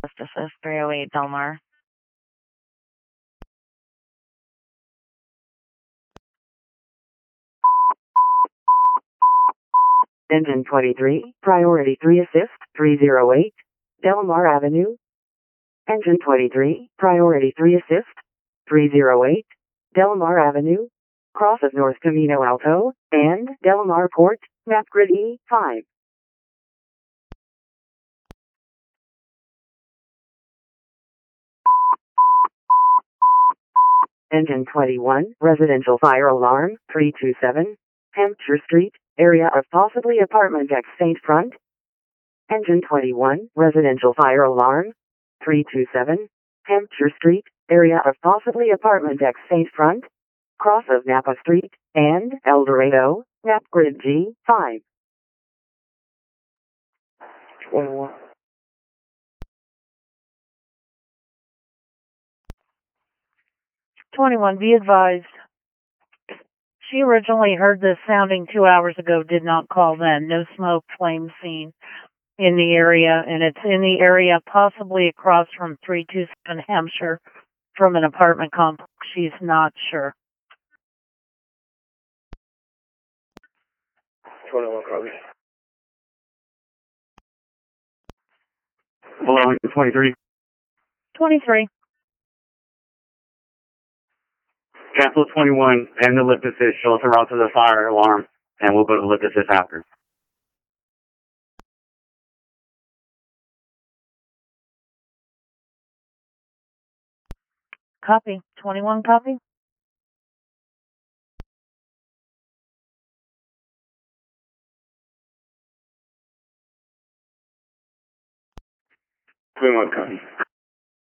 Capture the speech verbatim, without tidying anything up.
This is three oh eight Del Mar. Engine twenty-three, Priority three Assist, three oh eight, Del Mar Avenue. Engine twenty-three, Priority three Assist, three oh eight, Del Mar Avenue. Cross of North Camino Alto, and Del Mar Port, map grid E five. Engine twenty-one, Residential Fire Alarm, three two seven, Hampshire Street, area of possibly apartment X Saint Front. Engine twenty-one, Residential Fire Alarm, three two seven, Hampshire Street, area of possibly apartment X Saint Front. Cross of Napa Street, and El Dorado, map grid G five. twenty-one. twenty-one, be advised. She originally heard this sounding two hours ago, did not call then. No smoke, flame seen in the area, and it's in the area possibly across from three two seven Hampshire from an apartment complex. She's not sure. twenty-one, copy. Hello, twenty-three. twenty-three. Cancel twenty-one and the lift assist. Show us around to the fire alarm, and we'll go to lift assist after. Copy. twenty-one, copy. twenty-one, copy.